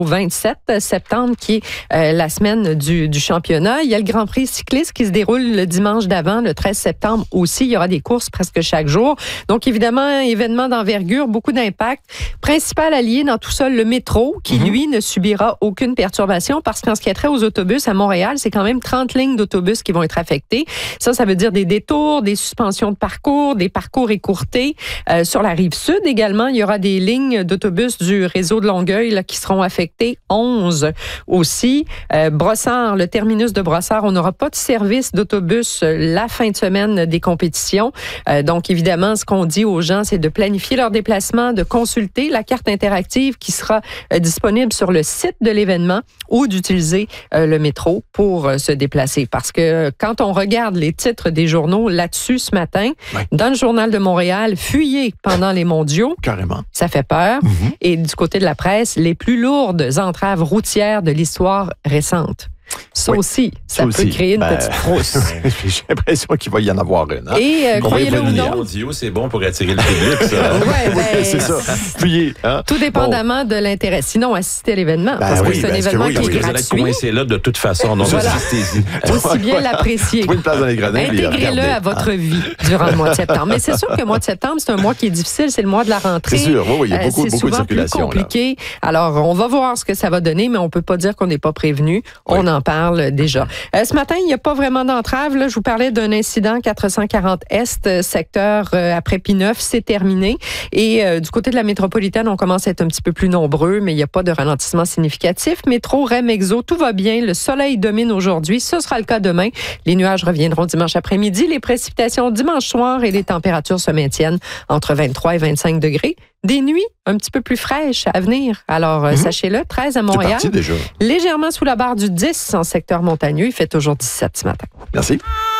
au 27 septembre, qui est la semaine du championnat. Il y a le Grand Prix cycliste qui se déroule le dimanche d'avant, le 13 septembre aussi. Il y aura des courses presque chaque jour. Donc, évidemment, événement d'envergure, beaucoup d'impact. Principal allié dans tout ça, le métro, qui, lui, ne subira aucune perturbation parce qu'en ce qui a trait aux autobus à Montréal, c'est quand même 30 lignes d'autobus qui vont être affectées. Ça veut dire des détours, des suspensions de parcours, des parcours écourtés. Sur la Rive-Sud également, il y aura des lignes d'autobus du réseau de Longueuil là, qui seront affectées, 11 aussi. Brossard, le terminus de Brossard, on n'aura pas de service d'autobus la fin de semaine des compétitions. Donc, évidemment, ce qu'on dit aux gens, c'est de planifier leur déplacement, de consulter la carte interactive qui sera disponible sur le site de l'événement ou d'utiliser le métro pour se déplacer. Parce que quand on regarde les titres des journaux là-dessus ce matin, dans le Journal de Montréal, fuyez pendant les mondiaux. Carrément. Ça fait peur. Et du côté de la presse, les plus lourdes entraves routières de l'histoire récente. Ça aussi, ça peut créer une petite frousse. J'ai l'impression qu'il va y en avoir une. Hein? Et croyez-le ou non, audio, c'est bon pour attirer le public, ça. C'est ça. Fuyez, hein? Tout dépendamment de l'intérêt. Sinon, assistez à l'événement. Parce que c'est un événement qui est gratuit. Vous allez être coincé là de toute façon. Donc, assistez-y. Aussi bien l'apprécier. Trouvez une place dans les grenades. Intégrez-le à votre vie durant le mois de septembre. Mais c'est sûr que le mois de septembre, c'est un mois qui est difficile. C'est le mois de la rentrée. C'est sûr. Oui, il y a beaucoup de circulation. C'est souvent plus compliqué. Alors, on va voir ce que ça va donner, mais on ne peut pas dire qu'on n'est pas prévenu. On en parle déjà. Ce matin, il n'y a pas vraiment d'entrave. Là, je vous parlais d'un incident 440 Est, secteur après P9. C'est terminé. Et du côté de la métropolitaine, on commence à être un petit peu plus nombreux, mais il n'y a pas de ralentissement significatif. Métro, REM, Exo, tout va bien. Le soleil domine aujourd'hui. Ce sera le cas demain. Les nuages reviendront dimanche après-midi. Les précipitations dimanche soir et les températures se maintiennent entre 23 et 25 degrés. Des nuits un petit peu plus fraîches à venir. Alors, sachez-le, 13 à Montréal. C'est parti déjà. Légèrement sous la barre du 10 en secteur montagneux. Il fait toujours 17 ce matin. Merci.